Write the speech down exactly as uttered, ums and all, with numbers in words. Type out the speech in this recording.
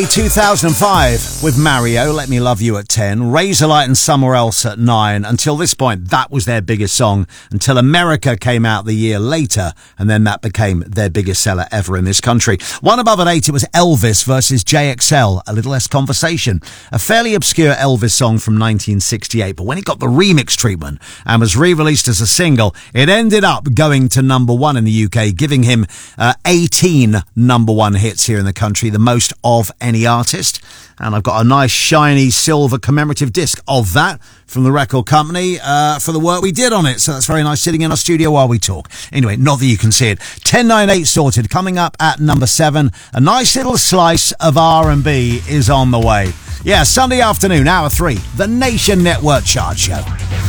two thousand five with Mario, Let Me Love You at ten, Razorlight and Somewhere Else at nine. Until this point, that was their biggest song, until America came out the year later, and then that became their biggest seller ever in this country. One above at eight, it was Elvis versus J X L, A Little Less Conversation, a fairly obscure Elvis song from nineteen sixty-eight, but when it got the remix treatment and was re-released as a single, it ended up going to number one in the U K, giving him uh, eighteen number one hits here in the country, the most of any artist. And I've got a nice shiny silver commemorative disc of that from the record company uh, for the work we did on it. So that's very nice, sitting in our studio while we talk. Anyway, not that you can see it. ten nine eight sorted. Coming up at number seven, a nice little slice of R and B is on the way. Yeah, Sunday afternoon, hour three, the Nation Network Chart Show.